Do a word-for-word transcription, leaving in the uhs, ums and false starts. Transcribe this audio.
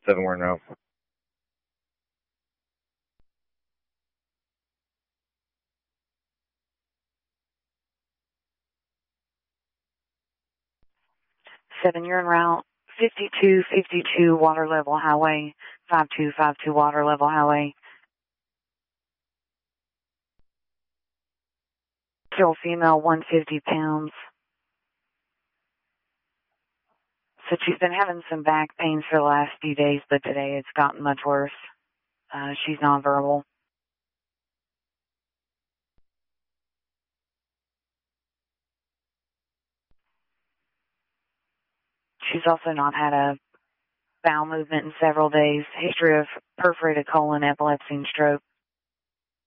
seven Warren Road. seven, you're en route. fifty-two fifty-two Water Level Highway. five two five two Water Level Highway. Still female, one hundred fifty pounds. So she's been having some back pains for the last few days, but today it's gotten much worse. Uh, she's nonverbal. She's also not had a bowel movement in several days. History of perforated colon, epilepsy, and stroke.